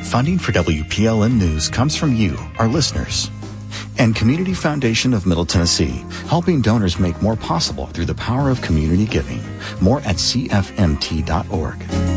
Funding for WPLN News comes from you, our listeners. And Community Foundation of Middle Tennessee, helping donors make more possible through the power of community giving. More at cfmt.org.